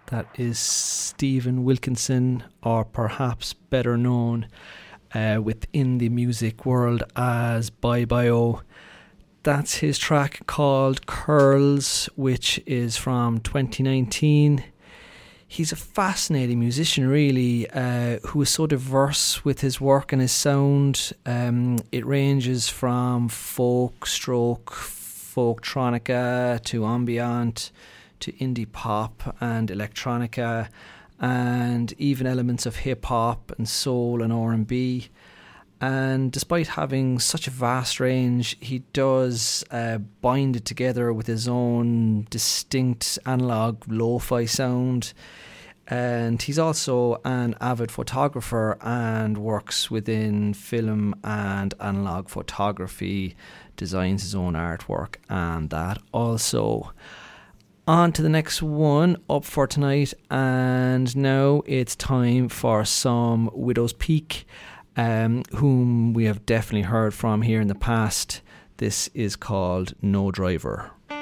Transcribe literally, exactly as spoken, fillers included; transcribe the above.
That is Stephen Wilkinson, or perhaps better known uh, within the music world as Bye Bye O. That's his track called Curls, which is from twenty nineteen. He's a fascinating musician, really, uh, who is so diverse with his work and his sound. Um, it ranges from folk, stroke, folktronica to ambient, to indie pop and electronica, and even elements of hip hop and soul and R and B. And despite having such a vast range, he does uh, bind it together with his own distinct analog lo-fi sound. And he's also an avid photographer and works within film and analog photography, designs his own artwork and that also. On to the next one up for tonight, and now it's time for some Widow's Peak, um, whom we have definitely heard from here in the past. This is called No Driver.